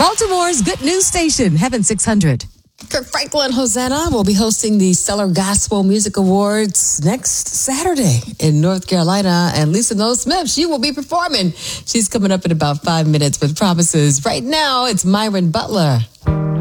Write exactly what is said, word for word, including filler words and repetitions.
Baltimore's good news station, Heaven six hundred. Kirk Franklin and Hosanna will be hosting the Stellar Gospel Music Awards next Saturday in North Carolina. And Lisa Noel Smith, she will be performing. She's coming up in about five minutes with promises. Right now, it's Myron Butler.